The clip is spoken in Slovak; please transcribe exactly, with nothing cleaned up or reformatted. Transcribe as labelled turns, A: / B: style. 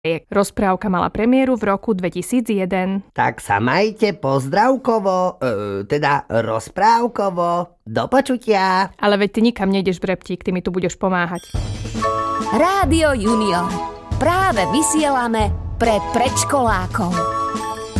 A: Rozprávka mala premiéru v roku dvetisícjeden.
B: Tak sa majte pozdravkovo, e, teda rozprávkovo. Do počutia.
A: Ale veď ty nikam nejdeš, Breptík, ty mi tu budeš pomáhať.
C: Rádio Junior. Práve vysielame pre predškolákov.